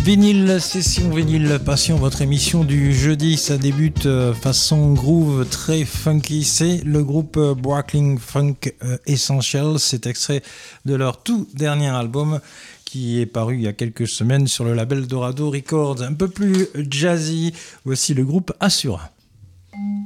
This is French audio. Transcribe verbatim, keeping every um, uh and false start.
Vinyle, session vinyle, passion, votre émission du jeudi, ça débute euh, façon groove très funky, c'est le groupe euh, Brooklyn Funk euh, Essential, c'est extrait de leur tout dernier album qui est paru il y a quelques semaines sur le label Dorado Records, un peu plus jazzy, voici le groupe Assura.